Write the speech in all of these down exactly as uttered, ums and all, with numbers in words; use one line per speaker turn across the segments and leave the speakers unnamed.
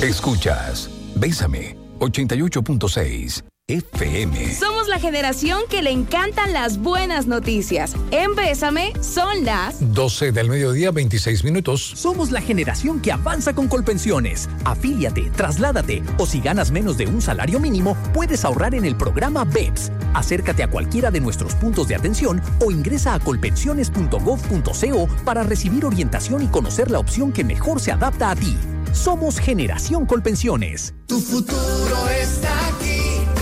Escuchas Bésame ochenta y ocho punto seis F M.
Somos la generación que le encantan las buenas noticias. En Bésame son las
doce del mediodía, veintiséis minutos.
Somos la generación que avanza con Colpensiones. Afíliate, trasládate o si ganas menos de un salario mínimo, puedes ahorrar en el programa B E P S. Acércate a cualquiera de nuestros puntos de atención o ingresa a colpensiones punto gov punto co para recibir orientación y conocer la opción que mejor se adapta a ti. Somos Generación Colpensiones.
Tu futuro está aquí.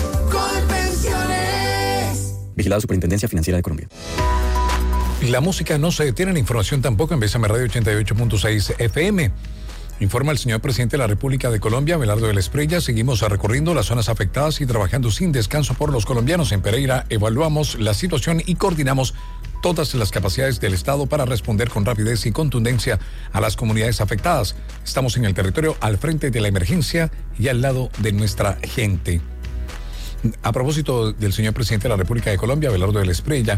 Colpensiones.
Vigilado Superintendencia Financiera de Colombia.
La música no se detiene, la información tampoco en Bésame Radio ochenta y ocho punto seis F M. Informa el señor presidente de la República de Colombia, Abelardo de la Espriella. Seguimos recorriendo las zonas afectadas y trabajando sin descanso por los colombianos. En Pereira evaluamos la situación y coordinamos todas las capacidades del Estado para responder con rapidez y contundencia a las comunidades afectadas. Estamos en el territorio al frente de la emergencia y al lado de nuestra gente. A propósito del señor presidente de la República de Colombia, Abelardo de la Espriella,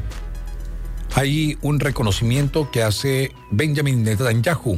hay un reconocimiento que hace Benjamin Netanyahu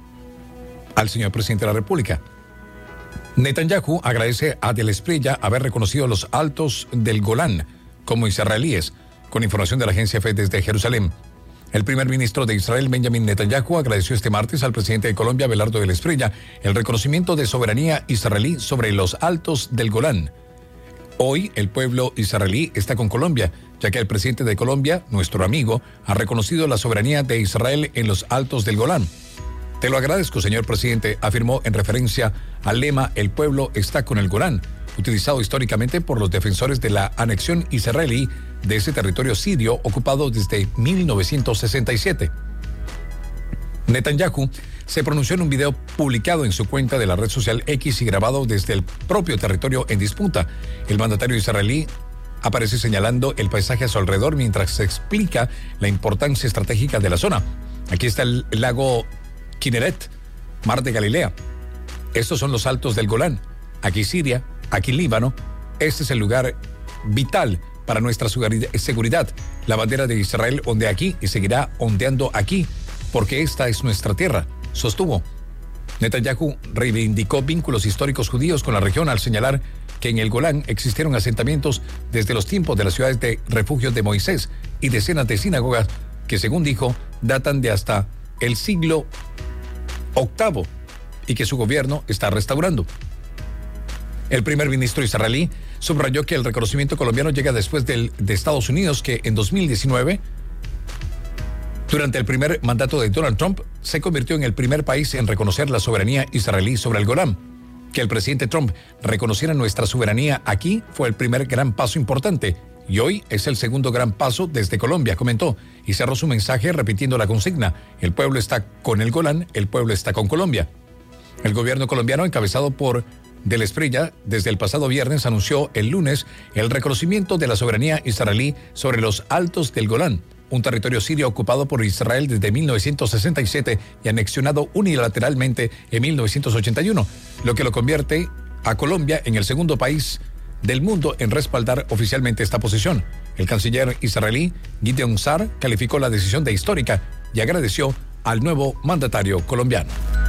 al señor presidente de la República. Netanyahu agradece a de la Espriella haber reconocido los altos del Golán como israelíes, con información de la agencia F E desde Jerusalén. El primer ministro de Israel, Benjamin Netanyahu, agradeció este martes al presidente de Colombia, Abelardo de la Espriella, el reconocimiento de soberanía israelí sobre los altos del Golán. Hoy el pueblo israelí está con Colombia, ya que el presidente de Colombia, nuestro amigo, ha reconocido la soberanía de Israel en los altos del Golán. Te lo agradezco, señor presidente, afirmó en referencia al lema "El pueblo está con el Golán", utilizado históricamente por los defensores de la anexión israelí de ese territorio sirio ocupado desde mil novecientos sesenta y siete. Netanyahu se pronunció en un video publicado en su cuenta de la red social X y grabado desde el propio territorio en disputa. El mandatario israelí aparece señalando el paisaje a su alrededor mientras se explica la importancia estratégica de la zona. Aquí está el lago Kinneret, mar de Galilea. Estos son los altos del Golán. Aquí Siria, aquí Líbano. Este es el lugar vital para nuestra seguridad. La bandera de Israel ondea aquí y seguirá ondeando aquí, porque esta es nuestra tierra, sostuvo. Netanyahu reivindicó vínculos históricos judíos con la región al señalar que en el Golán existieron asentamientos desde los tiempos de las ciudades de refugio de Moisés y decenas de sinagogas que, según dijo, datan de hasta el siglo octavo y que su gobierno está restaurando. El primer ministro israelí subrayó que el reconocimiento colombiano llega después del, de Estados Unidos, que en dos mil diecinueve, durante el primer mandato de Donald Trump, se convirtió en el primer país en reconocer la soberanía israelí sobre el Golán. Que el presidente Trump reconociera nuestra soberanía aquí fue el primer gran paso importante y hoy es el segundo gran paso desde Colombia, comentó, y cerró su mensaje repitiendo la consigna: el pueblo está con el Golán, el pueblo está con Colombia. El gobierno colombiano, encabezado por de la Espriella, desde el pasado viernes anunció el lunes el reconocimiento de la soberanía israelí sobre los altos del Golán, un territorio sirio ocupado por Israel desde mil novecientos sesenta y siete y anexionado unilateralmente en mil novecientos ochenta y uno, lo que lo convierte a Colombia en el segundo país del mundo en respaldar oficialmente esta posición. El canciller israelí Gideon Sa'ar calificó la decisión de histórica y agradeció al nuevo mandatario colombiano.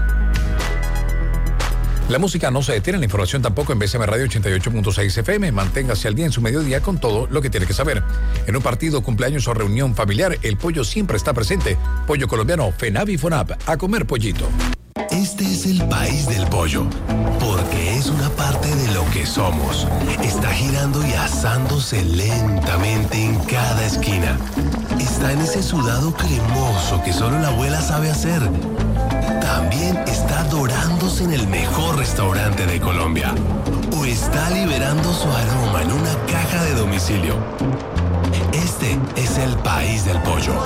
La música no se detiene, la información tampoco en Bésame Radio ochenta y ocho punto seis F M. Manténgase al día en su mediodía con todo lo que tiene que saber. En un partido, cumpleaños o reunión familiar, el pollo siempre está presente. Pollo colombiano, FENAVI FONAP, a comer pollito.
Este es el país del pollo, porque es una parte de lo que somos. Está girando y asándose lentamente en cada esquina. Está en ese sudado cremoso que solo la abuela sabe hacer. También está dorándose en el mejor restaurante de Colombia. O está liberando su aroma en una caja de domicilio. Este es el país del pollo.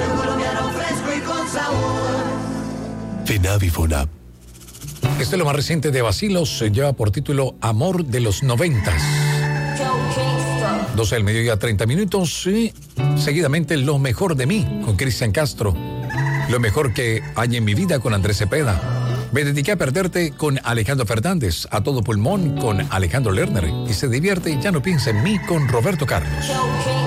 FENAVI FONAP.
Este es lo más reciente de Bacilos, se lleva por título Amor de los noventas. doce del mediodía, treinta minutos y seguidamente Lo mejor de mí con Cristian Castro. Lo mejor que hay en mi vida con Andrés Cepeda. Me dediqué a perderte con Alejandro Fernández, A todo pulmón con Alejandro Lerner y Se divierte y ya no piensa en mí con Roberto Carlos.